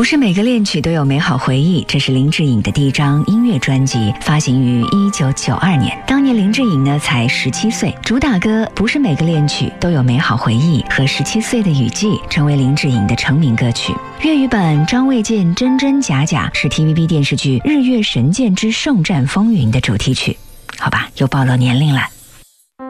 不是每个恋曲都有美好回忆，这是林志颖的第一张音乐专辑，发行于1992年。当年林志颖呢才17岁，主打歌《不是每个恋曲都有美好回忆》和17岁的雨季成为林志颖的成名歌曲。粤语版张卫健真真假假是 TVB 电视剧《日月神剑之圣战风云》的主题曲。好吧，又暴露年龄了。